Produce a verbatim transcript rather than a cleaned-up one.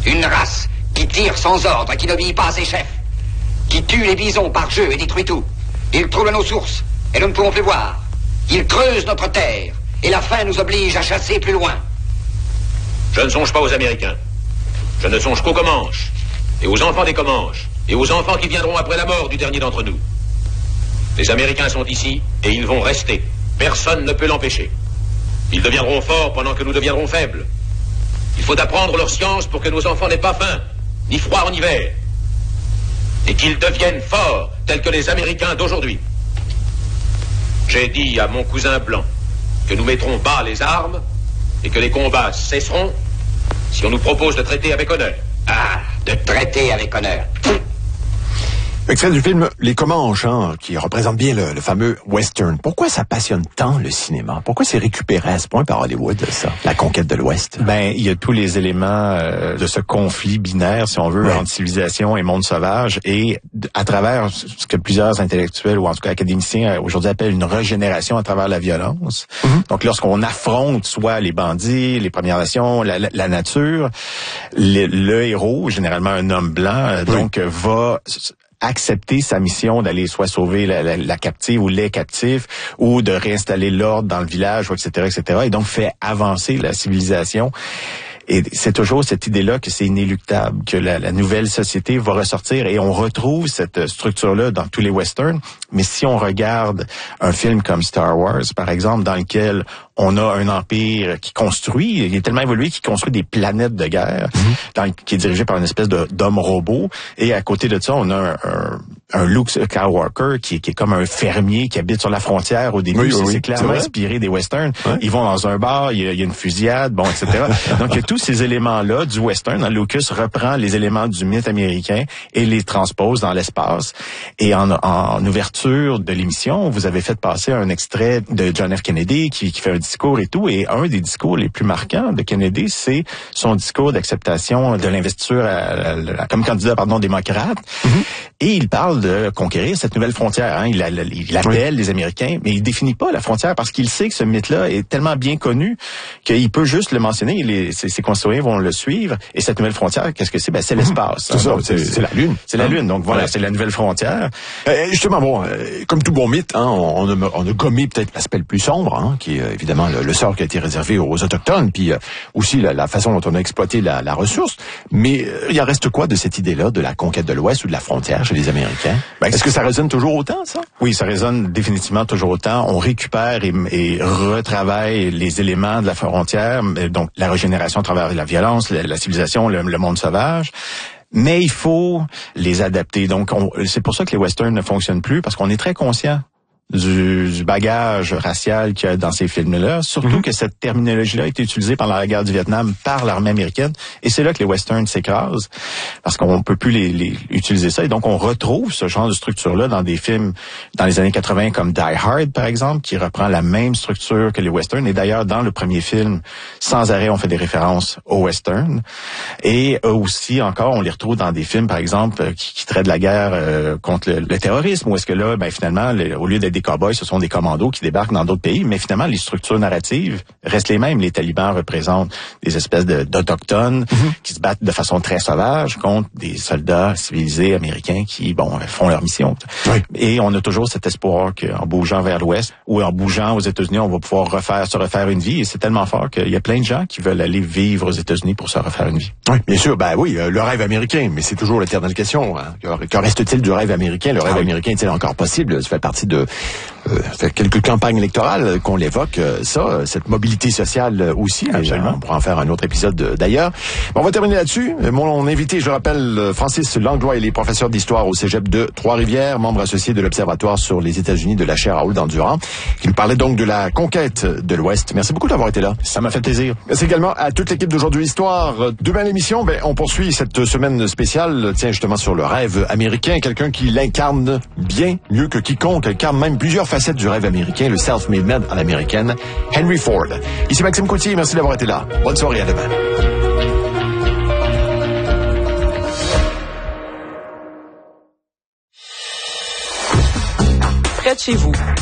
Une race qui tire sans ordre et qui n'obéit pas à ses chefs. Qui tue les bisons par jeu et détruit tout. Ils troublent nos sources et nous ne pouvons plus voir. Ils creusent notre terre et la faim nous oblige à chasser plus loin. Je ne songe pas aux Américains. Je ne songe qu'aux Comanches et aux enfants des Comanches et aux enfants qui viendront après la mort du dernier d'entre nous. Les Américains sont ici et ils vont rester. Personne ne peut l'empêcher. Ils deviendront forts pendant que nous deviendrons faibles. Il faut apprendre leur science pour que nos enfants n'aient pas faim, ni froid en hiver. Et qu'ils deviennent forts, tels que les Américains d'aujourd'hui. J'ai dit à mon cousin blanc que nous mettrons bas les armes et que les combats cesseront si on nous propose de traiter avec honneur. Ah, de traiter avec honneur. Extrait du film Les Comanches, hein, qui représente bien le, le fameux western. Pourquoi ça passionne tant le cinéma? Pourquoi c'est récupéré à ce point par Hollywood, ça, la conquête de l'Ouest? Ben, il y a tous les éléments euh, de ce conflit binaire, si on veut, ouais. entre civilisation et monde sauvage, et à travers ce que plusieurs intellectuels ou en tout cas académiciens aujourd'hui appellent une régénération à travers la violence. Mm-hmm. Donc, lorsqu'on affronte soit les bandits, les Premières Nations, la, la, la nature, le, le héros, généralement un homme blanc, oui. donc va accepter sa mission d'aller soit sauver la, la, la captive ou les captifs ou de réinstaller l'ordre dans le village, et cetera, et cetera. Et donc fait avancer la civilisation. Et c'est toujours cette idée-là que c'est inéluctable, que la, la nouvelle société va ressortir, et on retrouve cette structure-là dans tous les westerns. Mais si on regarde un film comme Star Wars, par exemple, dans lequel on a un empire qui construit, il est tellement évolué qu'il construit des planètes de guerre, mm-hmm. dans, qui est dirigé par une espèce de, d'homme robot, et à côté de ça, on a un, un, un Luke Skywalker qui, qui est comme un fermier qui habite sur la frontière au début. Oui, c'est, oui, c'est clairement c'est inspiré des westerns. Ouais. Ils vont dans un bar, il y a, il y a une fusillade, bon, et cetera. Donc, il y a tous ces éléments-là du western. Lucas reprend les éléments du mythe américain et les transpose dans l'espace. Et en, en ouverture de l'émission, vous avez fait passer un extrait de John F. Kennedy qui, qui fait un discours et tout. Et un des discours les plus marquants de Kennedy, c'est son discours d'acceptation de l'investiture à, à, à, comme candidat, pardon, démocrate. Mm-hmm. Et il parle de conquérir cette nouvelle frontière. Hein. Il, il appelle oui. les Américains, mais il définit pas la frontière parce qu'il sait que ce mythe-là est tellement bien connu qu'il peut juste le mentionner. Les, ses, ses concitoyens vont le suivre. Et cette nouvelle frontière, qu'est-ce que c'est? Ben, c'est l'espace. C'est, hein. ça, donc, c'est, c'est la Lune. C'est la Lune. Donc voilà, ouais. c'est la nouvelle frontière. Euh, justement, bon, euh, comme tout bon mythe, hein, on, on, a, on a gommé peut-être l'aspect le plus sombre, hein, qui est euh, évidemment le, le sort qui a été réservé aux Autochtones, puis euh, aussi la, la façon dont on a exploité la, la ressource. Mais euh, il en reste quoi de cette idée-là de la conquête de l'Ouest ou de la frontière chez les Américains? Ben, Est-ce que ça résonne toujours autant, ça? Oui, ça résonne définitivement toujours autant. On récupère et, et retravaille les éléments de la frontière, donc la régénération à travers la violence, la, la civilisation, le, le monde sauvage. Mais il faut les adapter. Donc, on, c'est pour ça que les westerns ne fonctionnent plus, parce qu'on est très conscient Du, du bagage racial qu'il y a dans ces films-là, surtout mm-hmm. que cette terminologie-là a été utilisée pendant la guerre du Vietnam par l'armée américaine, et c'est là que les westerns s'écrasent, parce qu'on peut plus les, les utiliser ça, et donc on retrouve ce genre de structure-là dans des films dans les années quatre-vingts comme Die Hard, par exemple, qui reprend la même structure que les westerns, et d'ailleurs dans le premier film, sans arrêt, on fait des références aux westerns, et eux aussi, encore, on les retrouve dans des films, par exemple, qui, qui traitent de la guerre euh, contre le, le terrorisme, où est-ce que là, ben finalement, le, au lieu d'être des cow-boys, ce sont des commandos qui débarquent dans d'autres pays, mais finalement, les structures narratives restent les mêmes. Les talibans représentent des espèces de, d'autochtones mm-hmm. qui se battent de façon très sauvage contre des soldats civilisés américains qui, bon, font leur mission. Oui. Et on a toujours cet espoir qu'en bougeant vers l'Ouest ou en bougeant aux États-Unis, on va pouvoir refaire, se refaire une vie. Et c'est tellement fort qu'il y a plein de gens qui veulent aller vivre aux États-Unis pour se refaire une vie. Oui, bien sûr. Ben oui, euh, le rêve américain, mais c'est toujours l'éternelle question. Hein. Que reste-t-il du rêve américain? Le rêve ah, oui. américain est-il encore possible? Ça fait partie de Euh, ça fait quelques campagnes électorales qu'on l'évoque, euh, ça, cette mobilité sociale euh, aussi. Absolument. On pourra en faire un autre épisode euh, d'ailleurs. Bon, on va terminer là-dessus. Mon invité, je rappelle, Francis Langlois, il est professeur d'histoire au Cégep de Trois-Rivières, membre associé de l'Observatoire sur les États-Unis de la chaire Raoul-Dandurand, qui nous parlait donc de la conquête de l'Ouest. Merci beaucoup d'avoir été là. Ça m'a fait plaisir. Merci également à toute l'équipe d'Aujourd'hui Histoire. Demain l'émission, ben, on poursuit cette semaine spéciale, tiens, justement sur le rêve américain, quelqu'un qui l'incarne bien, mieux que quiconque, incarne même plusieurs facettes du rêve américain, le self-made man à l'américaine, Henry Ford. Ici Maxime Coutier, merci d'avoir été là. Bonne soirée, à demain. Près de chez vous,